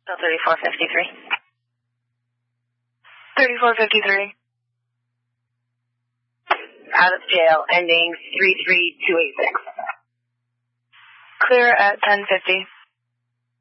Still 3453. 3453. Out of jail, ending 33286. Clear at 1050.